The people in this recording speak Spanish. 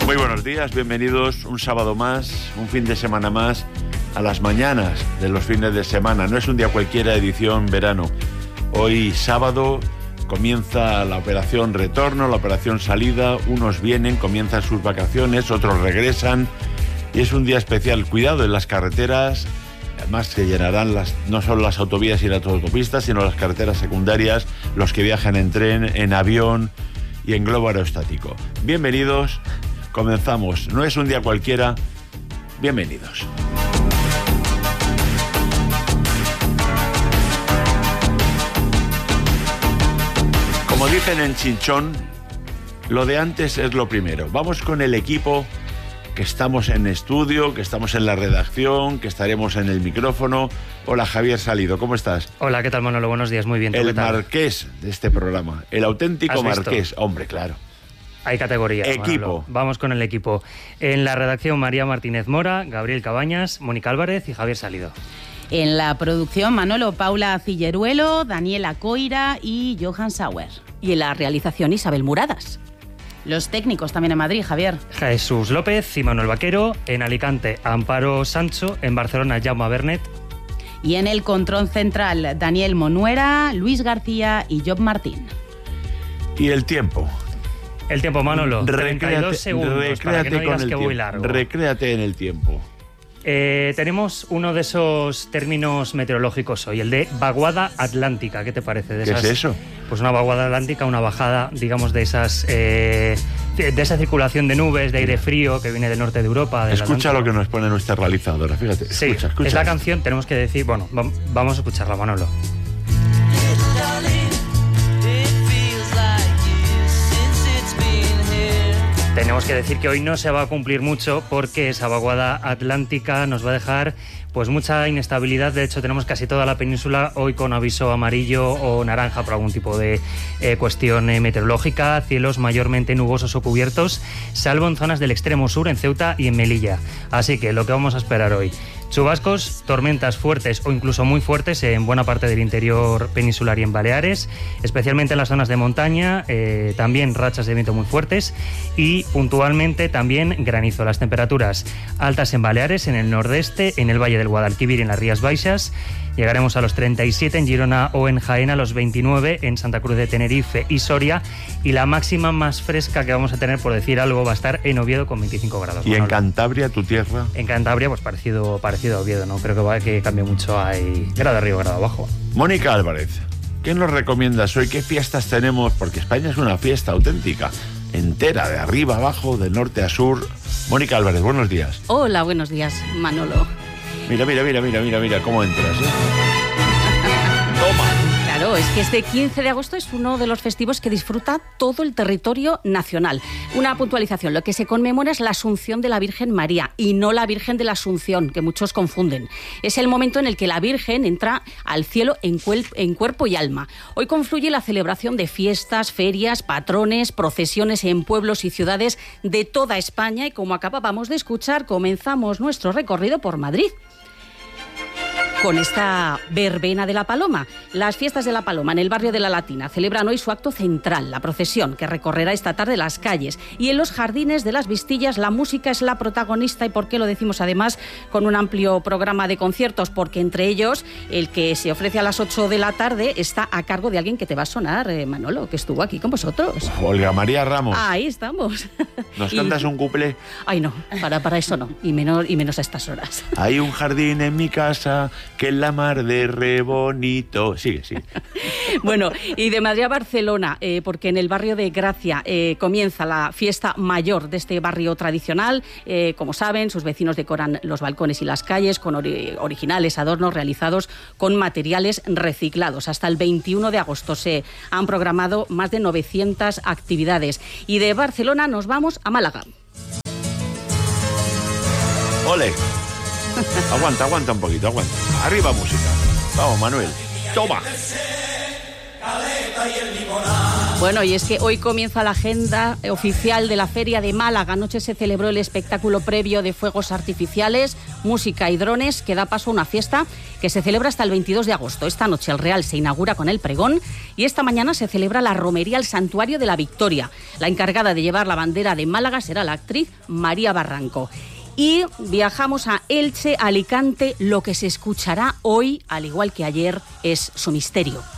Muy buenos días, bienvenidos un sábado más, un fin de semana más, a las mañanas de los fines de semana. No es un día cualquiera, edición verano. Hoy sábado comienza la operación retorno, la operación salida. Unos vienen, comienzan sus vacaciones, otros regresan. Y es un día especial. Cuidado en las carreteras. Además se llenarán no solo las autovías y las autopistas, sino las carreteras secundarias, los que viajan en tren, en avión y en globo aerostático. Bienvenidos. Comenzamos. No es un día cualquiera. Bienvenidos. Como dicen en Chinchón, lo de antes es lo primero. Vamos con el equipo, que estamos en estudio, que estamos en la redacción, que estaremos en el micrófono. Hola, Javier Salido, ¿cómo estás? Hola, ¿qué tal, Manolo? Buenos días, muy bien. El marqués de este programa, el auténtico marqués. Hombre, claro. Hay categoría. Equipo. Manolo. Vamos con el equipo. En la redacción, María Martínez Mora, Gabriel Cabañas, Mónica Álvarez y Javier Salido. En la producción, Manolo Paula Cilleruelo, Daniela Coira y Johan Sauer. Y en la realización, Isabel Muradas. Los técnicos también en Madrid, Javier. Jesús López y Manuel Vaquero. En Alicante, Amparo Sancho. En Barcelona, Jaume Bernet. Y en el control central, Daniel Monuera, Luis García y Job Martín. ¿Y el tiempo? El tiempo, Manolo. 32 segundos para que no digas que voy largo. Recréate en el tiempo. Tenemos uno de esos términos meteorológicos hoy, el de vaguada atlántica. ¿Qué te parece? ¿Qué es eso? Pues una vaguada atlántica, una bajada, digamos, de esa circulación de nubes, de aire frío que viene del norte de Europa. Escucha lo que nos pone nuestra realizadora, fíjate. Sí, escucha. Es la canción, tenemos que decir, bueno, vamos a escucharla, Manolo. Tenemos que decir que hoy no se va a cumplir mucho porque esa vaguada atlántica nos va a dejar pues mucha inestabilidad. De hecho, tenemos casi toda la península hoy con aviso amarillo o naranja por algún tipo de cuestión meteorológica. Cielos mayormente nubosos o cubiertos, salvo en zonas del extremo sur, en Ceuta y en Melilla. Así que lo que vamos a esperar hoy: chubascos, tormentas fuertes o incluso muy fuertes en buena parte del interior peninsular y en Baleares, especialmente en las zonas de montaña, también rachas de viento muy fuertes y puntualmente también granizo. Las temperaturas altas en Baleares, en el nordeste, en el Valle del Guadalquivir y en las Rías Baixas. Llegaremos a los 37 en Girona o en Jaén, a los 29 en Santa Cruz de Tenerife y Soria, y la máxima más fresca que vamos a tener, por decir algo, va a estar en Oviedo con 25 grados. ¿Y en Cantabria, tu tierra? En Cantabria, pues parecido a Oviedo, no creo que cambie mucho, hay grado arriba, grado abajo. Mónica Álvarez, ¿qué nos recomiendas hoy? ¿Qué fiestas tenemos? Porque España es una fiesta auténtica, entera, de arriba a abajo, de norte a sur. Mónica Álvarez, buenos días. Hola, buenos días, Manolo. Mira cómo entras, ¿eh? Toma. Claro, es que este 15 de agosto es uno de los festivos que disfruta todo el territorio nacional. Una puntualización: lo que se conmemora es la Asunción de la Virgen María y no la Virgen de la Asunción, que muchos confunden. Es el momento en el que la Virgen entra al cielo en cuerpo y alma. Hoy confluye la celebración de fiestas, ferias, patrones, procesiones en pueblos y ciudades de toda España, y como acabábamos de escuchar, comenzamos nuestro recorrido por Madrid con esta verbena de la Paloma. Las fiestas de la Paloma en el barrio de la Latina celebran hoy su acto central, la procesión, que recorrerá esta tarde las calles. Y en los jardines de las Vistillas la música es la protagonista. ¿Y por qué lo decimos además con un amplio programa de conciertos? Porque entre ellos el que se ofrece a las 8 de la tarde está a cargo de alguien que te va a sonar, Manolo, que estuvo aquí con vosotros. Olga María Ramos. Ahí estamos. ¿Nos cantas un cuplé? Ay, no, para eso no, y menos a estas horas. Hay un jardín en mi casa que la mar de re bonito. Sigue. Bueno, y de Madrid a Barcelona, porque en el barrio de Gracia comienza la fiesta mayor de este barrio tradicional. Como saben, sus vecinos decoran los balcones y las calles con originales adornos realizados con materiales reciclados. Hasta el 21 de agosto se han programado más de 900 actividades. Y de Barcelona nos vamos a Málaga. ¡Ole! Aguanta un poquito, aguanta. Arriba música. Vamos, Manuel. Toma. Caleta y el limonar. Bueno, y es que hoy comienza la agenda oficial de la Feria de Málaga. Anoche se celebró el espectáculo previo de fuegos artificiales, música y drones, que da paso a una fiesta que se celebra hasta el 22 de agosto. Esta noche el Real se inaugura con el pregón y esta mañana se celebra la romería al Santuario de la Victoria. La encargada de llevar la bandera de Málaga será la actriz María Barranco. Y viajamos a Elche, Alicante. Lo que se escuchará hoy, al igual que ayer, es su misterio.